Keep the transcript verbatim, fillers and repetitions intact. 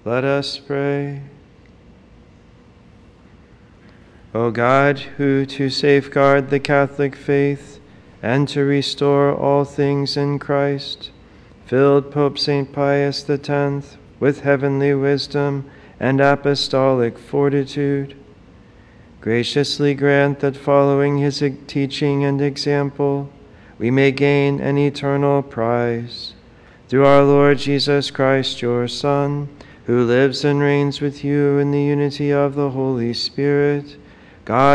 Let us pray. O God, who to safeguard the Catholic faith and to restore all things in Christ, filled Pope Saint Pius the tenth with heavenly wisdom and apostolic fortitude, graciously grant that following his teaching and example, we may gain an eternal prize. Through our Lord Jesus Christ, your Son, who lives and reigns with you in the unity of the Holy Spirit, God